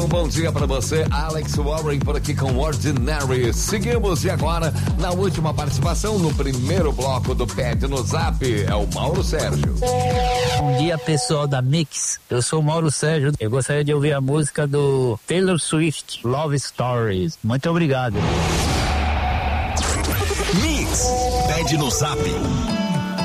Um bom dia para você, Alex Warren por aqui com Ordinary. Seguimos e agora, na última participação, no primeiro bloco do Pede no Zap, é o Mauro Sérgio. Bom dia, pessoal da Mix. Eu sou o Mauro Sérgio. Eu gostaria de ouvir a música do Taylor Swift, Love Stories. Muito obrigado. Mix, Pede no Zap.